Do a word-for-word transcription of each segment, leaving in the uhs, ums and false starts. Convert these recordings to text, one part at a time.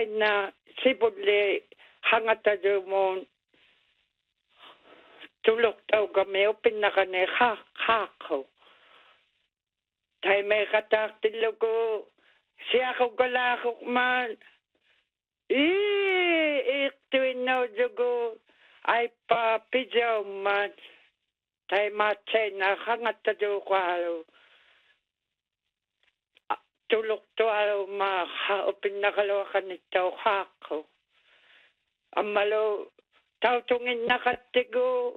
taina sibulle hangata mo tulok tau ka me opin na ka ne ha ha ko tai me kata tiloko siya ko gala ko man e ito no jogo ai pa pijau man tai ma na hangata jo ko tulok to alo ma ha opin na kalo ka nito ha ko amalo tau tungin nakatigo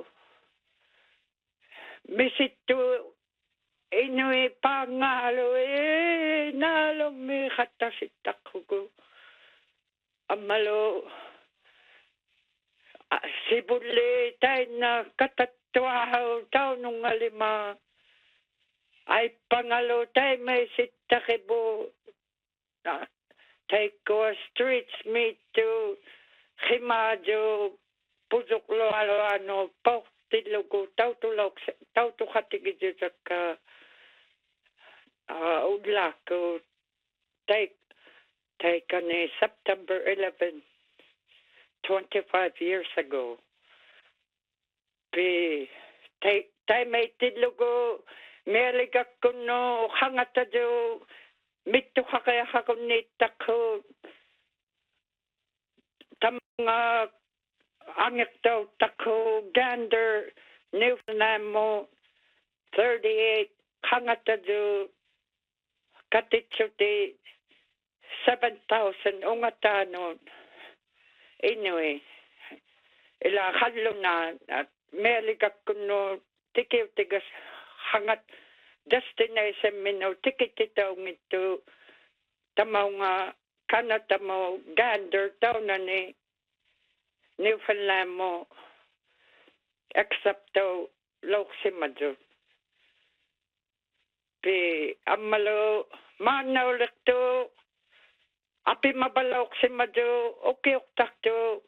misitu inui pangalo e nalo mi khatasitakko amalo sibulle taina katatwa tau nungalima ai pangalo tai me sitakebo take go streets me to Himajo puzuklo alo ano pok tilugo tautulok tautukhatigijaka uh udlako take take on September eleventh twenty-five years ago be take time tilugo meligakkuno hangatajo mittu hakaya hakunnitakko tamanga angek tau tako gander Newfoundland mo thirty-eight hangatajo katitsuti seven thousand ungatanon anyway ila haluna at meligakkuno tikiw tigas hangat destination mino tikititaw ngito tamaw nga kanata mo gander daw na ni Newfoundland mo excepto Loximadjo pi amalo manaulik to api mabalok si Madjo okay takto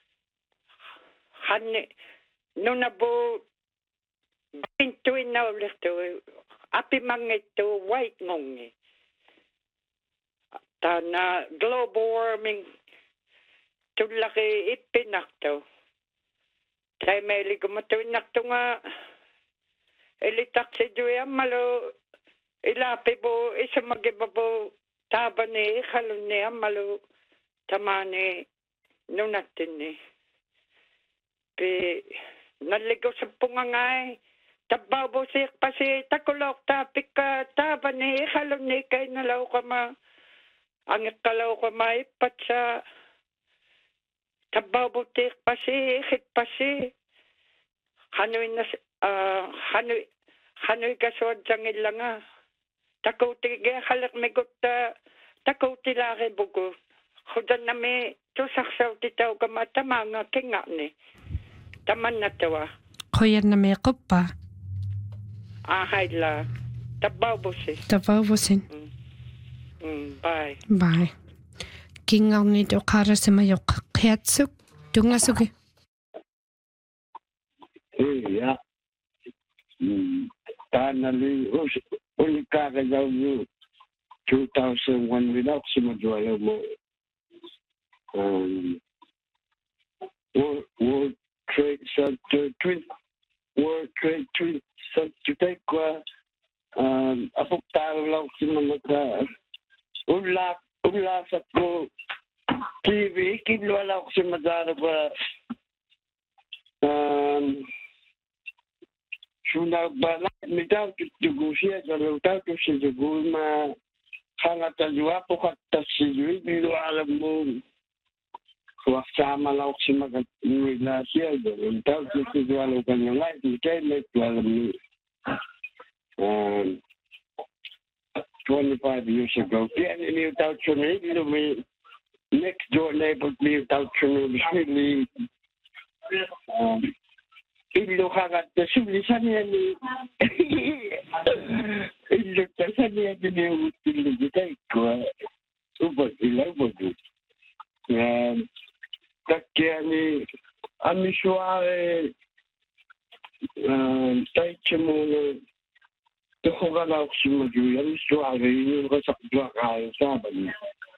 hani nunabo pintuin naulik to api mangito white ngongi na global warming tulaki ipinakto tay may ligumatuin nakto nga ilitak si Juya malo ilapi bo isa magibabo taba ni halun ni malo tamani nunatin ni pi naligaw sa pungangay tabaw bo siya pasi takulok tapik ka taba ni halun ni kay nalaw ka ma ang kalaw ko maipat sa tababutik pasi hit pasi hanoy na uh, hanoy hanoy kasod sang ilanga takuti ge halak megot takuti laki bugo khudan nami to saksaw titaw kamata mga kinga ni taman na tawa khoyan na me qoppa ah hayla tababusi tababusin Mm, bye. Bye. Kingarni to qarasama yoq qiatsuk tungasugi. Ja. Tanali ulika ka daw you two thousand one without simadwala mo. Um, World, World Trade Center, World Trade Center, kwa um, apok taro lang si mga Ulak, ulasat ko T V, kinwala ko si Madara ba um, suna ba mitaw tutugo siya sa lutaw to siya tugo ma hangatalwa po katas si Yui, hindi alam mo waksama lang si Magatwila siya lutaw to siya tuwalo ka niya nga hindi kayo may alam mo um, twenty-five years ago. Yeah, and you thought to me, you know, me next door neighbor me thought to me really um ilo kagat na sulisan niya ni ilo kasan niya ni util ni tay ko ubod ilaw bod um takya ni amisware um tay chimo Ako ka na ako si Majuya, misto ako yung kasakdwa kayo sa amin.